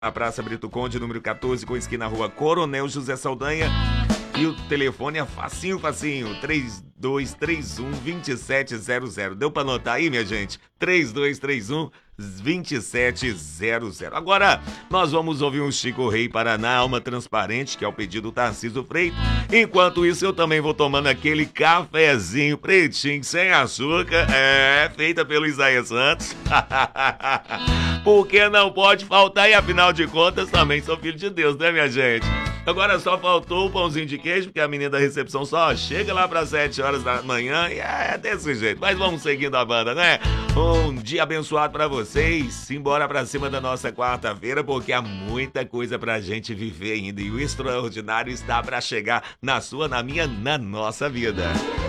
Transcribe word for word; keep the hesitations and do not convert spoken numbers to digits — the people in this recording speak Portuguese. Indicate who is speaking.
Speaker 1: na Praça Brito Conde, número quatorze, com esquina Rua Coronel José Saldanha. E o telefone é facinho, facinho, três dois três um, dois sete zero zero. Deu pra anotar aí, minha gente? três dois três um, dois sete zero zero. Agora, nós vamos ouvir um Chico Rei Paraná, Alma Transparente, que é o pedido do Tarcísio Freitas. Enquanto isso, eu também vou tomando aquele cafezinho pretinho, sem açúcar, é, feita pelo Isaías Santos. Porque não pode faltar, e afinal de contas, também sou filho de Deus, né, minha gente? Agora só faltou o pãozinho de queijo, porque a menina da recepção só chega lá para sete horas da manhã e é desse jeito. Mas vamos seguindo a banda, né? Um dia abençoado para vocês. Simbora pra cima da nossa quarta-feira, porque há muita coisa pra gente viver ainda. E o extraordinário está para chegar na sua, na minha, na nossa vida.